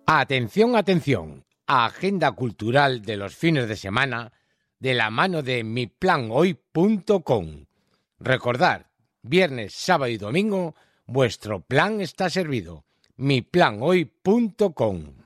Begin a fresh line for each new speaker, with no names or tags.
Atención, atención, agenda cultural de los fines de semana de la mano de miplanoy.com. Recordad, viernes, sábado y domingo, vuestro plan está servido. miplanoy.com.